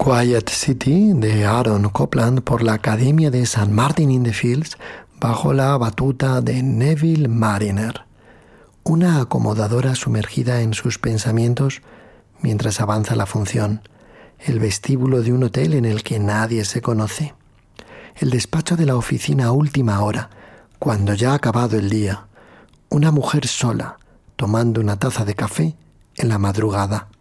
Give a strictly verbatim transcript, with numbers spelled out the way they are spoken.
Quiet City de Aaron Copland por la Academia de Saint Martin in the Fields bajo la batuta de Neville Mariner, una acomodadora sumergida en sus pensamientos mientras avanza la función, el vestíbulo de un hotel en el que nadie se conoce, el despacho de la oficina a última hora, cuando ya ha acabado el día, una mujer sola tomando una taza de café en la madrugada.